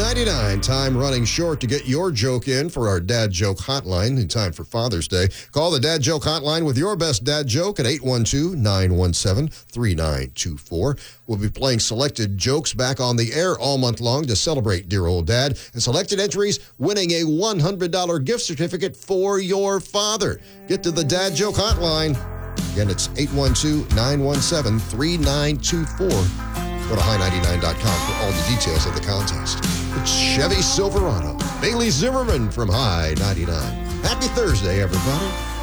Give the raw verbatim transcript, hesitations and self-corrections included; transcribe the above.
ninety-nine. Time running short to get your joke in for our Dad Joke Hotline in time for Father's Day. Call the Dad Joke Hotline with your best dad joke at eight one two, nine one seven, three nine two four. We'll be playing selected jokes back on the air all month long to celebrate dear old dad. And selected entries winning a one hundred dollars gift certificate for your father. Get to the Dad Joke Hotline. Again, it's eight one two, nine one seven, three nine two four. Go to high ninety-nine dot com for all the details of the contest. It's Chevy Silverado. Bailey Zimmerman from High ninety-nine. Happy Thursday, everybody.